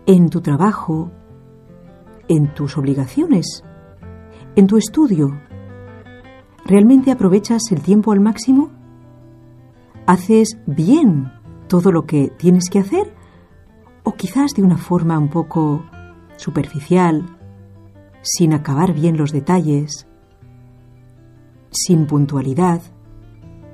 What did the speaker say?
en tu trabajo, en tus obligaciones, en tu estudio. ¿Realmente aprovechas el tiempo al máximo? ¿Haces bien todo lo que tienes que hacer? ¿O quizás de una forma un poco superficial, sin acabar bien los detalles, sin puntualidad?